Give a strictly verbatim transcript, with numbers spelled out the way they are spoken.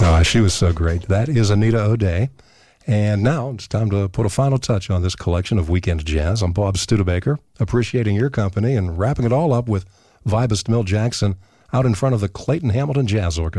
Oh, she was so great. That is Anita O'Day. And now it's time to put a final touch on this collection of Weekend Jazz. I'm Bob Studebaker, appreciating your company and wrapping it all up with vibist Milt Jackson out in front of the Clayton Hamilton Jazz Orchestra.